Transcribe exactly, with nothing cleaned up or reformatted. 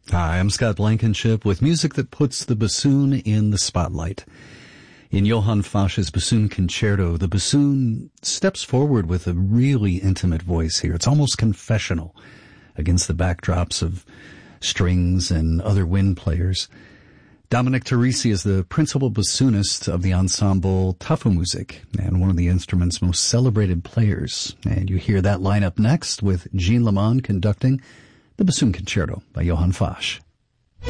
Hi, I'm Scott Blankenship with music that puts the bassoon in the spotlight. In Johann Fasch's Bassoon Concerto, the bassoon steps forward with a really intimate voice here. It's almost confessional against the backdrops of strings and other wind players. Dominic Teresi is the principal bassoonist of the ensemble Tafelmusik and one of the instrument's most celebrated players. And you hear that lineup next with Jean Lamond conducting the Bassoon Concerto by Johann Fasch.